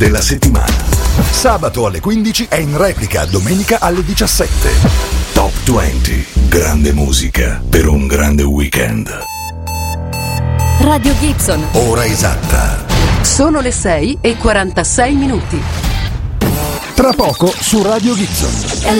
della settimana. Sabato alle 15 e in replica domenica alle 17. Top 20. Grande musica per un grande weekend. Radio Gibson. Ora esatta. Sono le 6:46. Tra poco su Radio Gibson.